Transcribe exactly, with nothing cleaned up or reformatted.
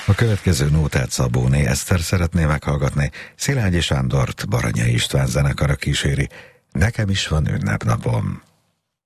A következő nótát Szabóné Eszter szeretné meghallgatni, Szilágyi Sándort Baranya István zenekara kíséri. Nekem is van ünnepnapom.